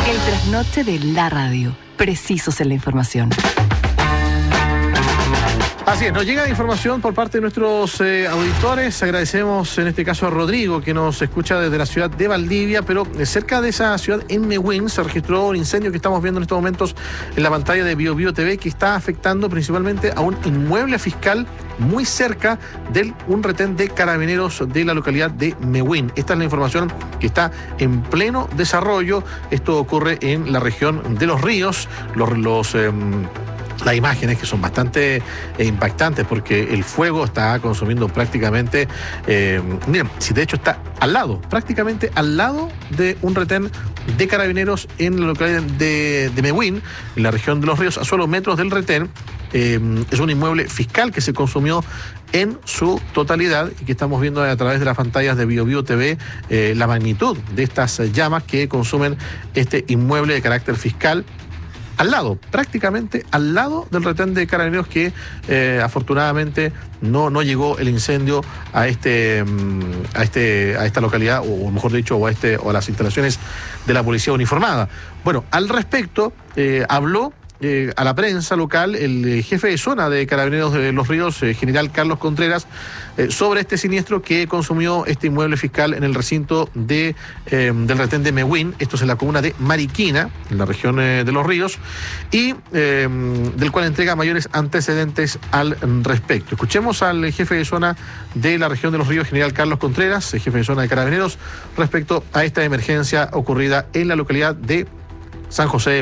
El trasnoche de la radio. Precisos en la información. Así es, nos llega información por parte de nuestros auditores. Agradecemos en este caso a Rodrigo, que nos escucha desde la ciudad de Valdivia, pero cerca de esa ciudad, en Mewin, se registró un incendio que estamos viendo en estos momentos en la pantalla de BioBio TV, que está afectando principalmente a un inmueble fiscal muy cerca de un retén de carabineros de la localidad de Mewin. Esta es la información que está en pleno desarrollo. Esto ocurre en la región de Los Ríos. Las imágenes que son bastante impactantes porque el fuego está consumiendo prácticamente, miren, si de hecho está al lado, prácticamente al lado de un retén de carabineros en la localidad de Mewin, en la región de Los Ríos, a solo metros del retén. Es un inmueble fiscal que se consumió en su totalidad y que estamos viendo a través de las pantallas de BioBio TV la magnitud de estas llamas que consumen este inmueble de carácter fiscal. Al lado, prácticamente al lado del retén de carabineros que afortunadamente no llegó el incendio a esta localidad, o mejor dicho, o a las instalaciones de la policía uniformada. Bueno, al respecto habló a la prensa local el jefe de zona de Carabineros de Los Ríos, general Carlos Contreras, sobre este siniestro que consumió este inmueble fiscal en el recinto del retén de Mewin. Esto es en la comuna de Mariquina, en la región de Los Ríos, y del cual entrega mayores antecedentes al respecto. Escuchemos al jefe de zona de la región de Los Ríos, general Carlos Contreras, jefe de zona de Carabineros, respecto a esta emergencia ocurrida en la localidad de San José.